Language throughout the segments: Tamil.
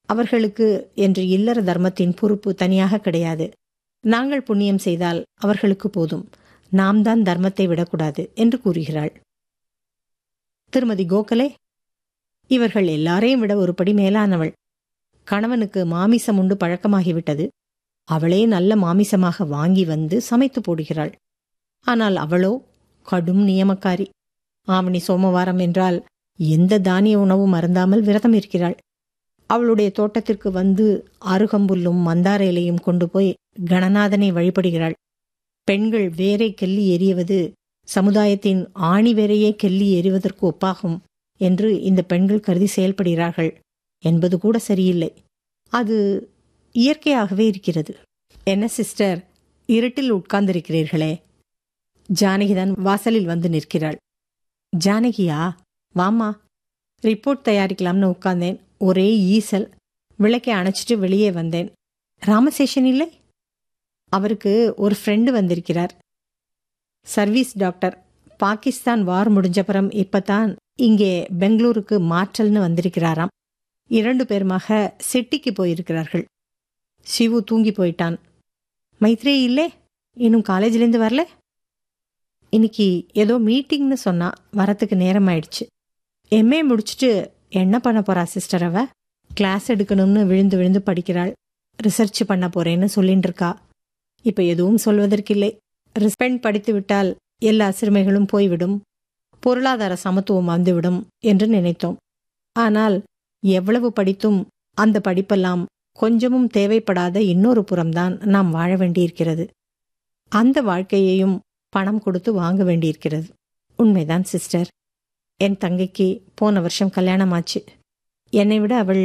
அவர்களுக்கு என்று இல்லற தர்மத்தின் பொறுப்பு தனியாக கிடையாது. நாங்கள் புண்ணியம் செய்தால் அவர்களுக்கு போதும், நாம் தான் தர்மத்தை விடக்கூடாது என்று கூறுகிறாள். திருமதி கோகலே இவர்கள் எல்லாரையும் விட ஒருபடி மேலானவள். கணவனுக்கு மாமிசம் உண்டு பழக்கமாகிவிட்டது. அவளே நல்ல மாமிசமாக வாங்கி வந்து சமைத்து போடுகிறாள். ஆனால் அவளோ கடும் நியமக்காரி. ஆவணி சோமவாரம் என்றால் எந்த தானிய உணவும் அருந்தாமல் விரதம் இருக்கிறாள். அவளுடைய தோட்டத்திற்கு வந்து அருகம்புல்லும் மந்தார இலையும் கொண்டு போய் கணநாதனை வழிபடுகிறாள். பெண்கள் வேரை கெல்லி எறிவது சமுதாயத்தின் ஆணி வேரையே கெல்லி எறிவதற்கு ஒப்பாகும் என்று இந்த பெண்கள் கருதி செயல்படுகிறார்கள் என்பது கூட சரியில்லை. அது இயற்கையாகவே இருக்கிறது. என்ன சிஸ்டர், இருட்டில் உட்கார்ந்திருக்கிறீர்களே? ஜானகிதான் வாசலில் வந்து நிற்கிறாள். ஜானகியா, வாமா, ரிப்போர்ட் தயாரிக்கலாம்னு உட்கார்ந்தேன். ஒரே ஈசல். விளக்கை அணைச்சிட்டு வெளியே வந்தேன். ராமசேஷன் இல்லை? அவருக்கு ஒரு ஃப்ரெண்டு வந்திருக்கிறார். Service doctor. பாகிஸ்தான் வார் முடிஞ்சப்புறம் இப்பதான் இங்கே பெங்களூருக்கு மாற்றல்னு வந்திருக்கிறாராம். 2 பேருமாக சிட்டிக்கு போயிருக்கிறார்கள். சிவு தூங்கி போயிட்டான். மைத்ரே இல்லை, இன்னும் காலேஜ்லேருந்து வரல. இன்னைக்கு ஏதோ மீட்டிங்னு சொன்னா, வரத்துக்கு நேரம் ஆயிடுச்சு. எம்ஏ முடிச்சுட்டு என்ன பண்ண போறா சிஸ்டர்? அவ கிளாஸ் எடுக்கணும்னு விழுந்து விழுந்து படிக்கிறாள். ரிசர்ச் பண்ண போறேன்னு சொல்லிட்டு இருக்கா. இப்ப எதுவும் சொல்வதற்கில்லை. பெண் படித்து விட்டால் எல்லா சிறுமைகளும் போய்விடும், பொருளாதார சமத்துவம் வந்துவிடும் என்று நினைத்தோம். ஆனால் எவ்வளவு படித்தும் அந்த படிப்பெல்லாம் கொஞ்சமும் தேவைப்படாத இன்னொரு புறம்தான் நாம் வாழ வேண்டியிருக்கிறது. அந்த வாழ்க்கையையும் பணம் கொடுத்து வாங்க வேண்டியிருக்கிறது. உண்மைதான் சிஸ்டர். என் தங்கைக்கு போன வருஷம் கல்யாணம் ஆச்சு. என்னை விட அவள்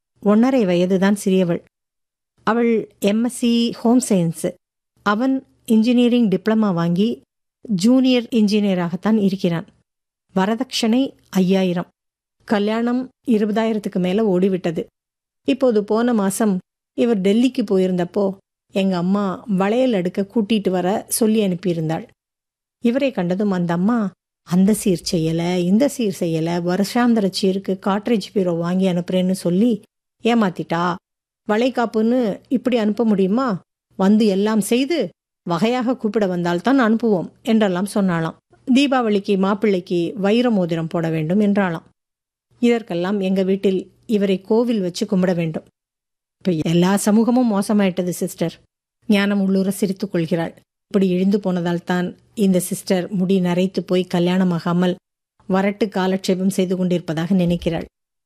1.5 வயதுதான் சிறியவள். அவள் எம்எஸ்சி ஹோம் சயின்ஸ். அவன் இன்ஜினியரிங் டிப்ளமா வாங்கி ஜூனியர் இன்ஜினியராகத்தான் இருக்கிறான். வரதட்சணை 5000. கல்யாணம் 20,000க்கு மேல ஓடிவிட்டது. இப்போது போன மாசம் இவர் டெல்லிக்கு போயிருந்தப்போ எங்க அம்மா வளையல் அடுக்க கூட்டிட்டு வர சொல்லி அனுப்பியிருந்தாள். இவரை கண்டதும் அந்த அம்மா அந்த சீர் செய்யல, இந்த சீர் செய்யல, வருஷாந்திர சீருக்கு காட்ரேஜ் பீரோ வாங்கி அனுப்புறேன்னு சொல்லி ஏமாத்திட்டா. வளைகாப்புன்னு இப்படி அனுப்ப முடியுமா? வந்து எல்லாம் செய்து வகையாக கூப்பிட வந்தால்தான் அனுப்புவோம் என்றெல்லாம் சொன்னாளாம். தீபாவளிக்கு மாப்பிள்ளைக்கு வைர மோதிரம் போட வேண்டும் என்றாளாம். இதற்கெல்லாம் எங்க வீட்டில் இவரை கோவில் வச்சு கும்பிட வேண்டும். இப்ப எல்லா சமூகமும் மோசமாயிட்டது சிஸ்டர். ஞானம் உள்ளூர சிரித்துக் கொள்கிறாள். இப்படி இழிந்து போனதால் தான் இந்த சிஸ்டர் முடி நரைத்து போய் கல்யாணமாகாமல் வரட்டு காலட்சேபம் செய்து கொண்டிருப்பதாக நினைக்கிறாள்.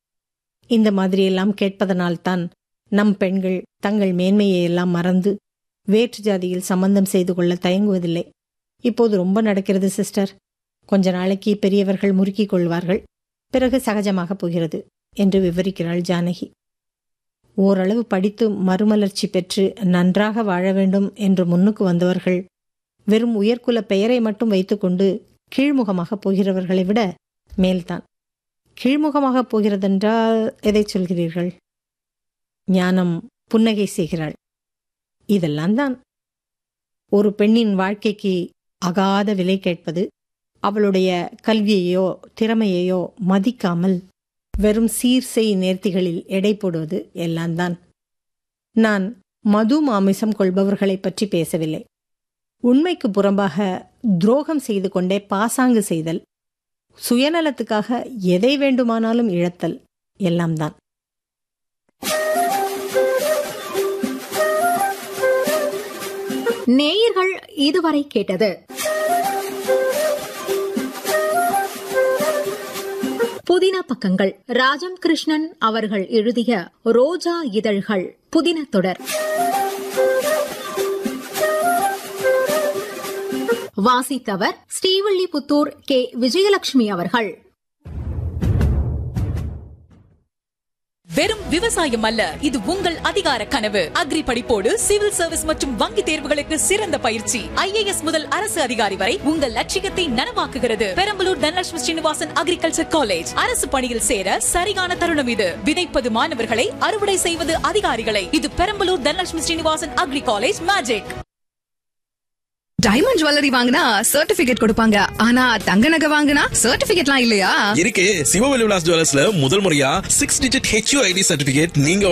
இந்த மாதிரியெல்லாம் கேட்பதனால்தான் நம் பெண்கள் தங்கள் மேன்மையை எல்லாம் மறந்து வேற்று ஜாதியில் சம்பந்தம் செய்து கொள்ள தயங்குவதில்லை. இப்போது ரொம்ப நடக்கிறது சிஸ்டர். கொஞ்ச நாளைக்கு பெரியவர்கள் முறுக்கிக் கொள்வார்கள், பிறகு சகஜமாக போகிறது என்று விவரிக்கிறாள் ஜானகி. ஓரளவு படித்து மறுமலர்ச்சி பெற்று நன்றாக வாழ வேண்டும் என்று முன்னுக்கு வந்தவர்கள் வெறும் உயர்குல பெயரை மட்டும் வைத்துக்கொண்டு கீழ்முகமாக போகிறவர்களை விட மேல்தான். கீழ்முகமாக போகிறதென்றால் எதை சொல்கிறீர்கள்? ஞானம் புன்னகை செய்கிறாள். இதெல்லாம் தான். ஒரு பெண்ணின் வாழ்க்கைக்கு அகாத விலை கேட்பது, அவளுடைய கல்வியையோ திறமையையோ மதிக்காமல் வெறும் சீர்செய் நேர்த்திகளில் எடை போடுவது எல்லாம் தான். நான் மது மாமிசம் கொள்பவர்களை பற்றி பேசவில்லை. உண்மைக்கு புறம்பாக துரோகம் செய்து கொண்டே பாசாங்கு செய்தல், சுயநலத்துக்காக எதை வேண்டுமானாலும் இழத்தல் எல்லாம் தான். நேயர்கள் இதுவரை கேட்டது புதின பக்கங்கள். ராஜம் கிருஷ்ணன் அவர்கள் எழுதிய ரோஜா இதழ்கள் புதின தொடர். வாசித்தவர் ஸ்ரீவில்லிபுத்தூர் கே. விஜயலட்சுமி அவர்கள். வெறும் விவசாயம் அல்ல, இது உங்கள் அதிகார கனவு. அக்ரி படிப்போடு சிவில் சர்வீஸ் மற்றும் வங்கி தேர்வுகளுக்கு சிறந்த பயிற்சி. IAS முதல் அரசு அதிகாரி வரை உங்கள் லட்சியத்தை நனவாக்குகிறது. Perambalur Dhanalakshmi Srinivasan agriculture college. அரசு பணியில் சேர சரியான தருணம் இது. விதைப்பது மாணவர்களை, அறுவடை செய்வது அதிகாரிகளை. இது Perambalur Dhanalakshmi Srinivasan agri college magic. Diamond jewellery வாங்கினா சர்டிபிகேட் கொடுப்பாங்க, ஆனா தங்க நகை வாங்கினா சர்டிபிகேட்லாம் இல்லையா? இருக்கு. சிவவெளி விலாஸ் ஜுவல்லர்ஸ்ல முதல் முறையா 6 டிஜிட் HUID சர்டிபிகேட் நீங்க